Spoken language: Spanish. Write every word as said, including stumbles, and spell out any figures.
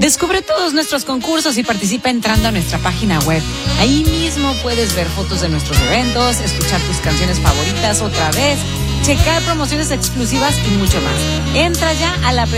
Descubre todos nuestros concursos y participa entrando a nuestra página web. Ahí mismo puedes ver fotos de nuestros eventos, escuchar tus canciones favoritas otra vez, checar promociones exclusivas y mucho más. Entra ya a la